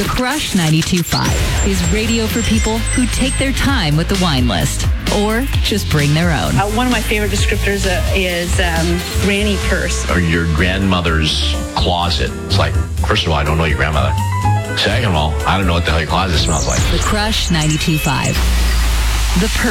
The Crush 92.5 is radio for people who take their time with the wine list or just bring their own. One of my favorite descriptors is granny purse. Or your grandmother's closet. It's like, first of all, I don't know your grandmother. Second of all, I don't know what the hell your closet smells like. The Crush 92.5. The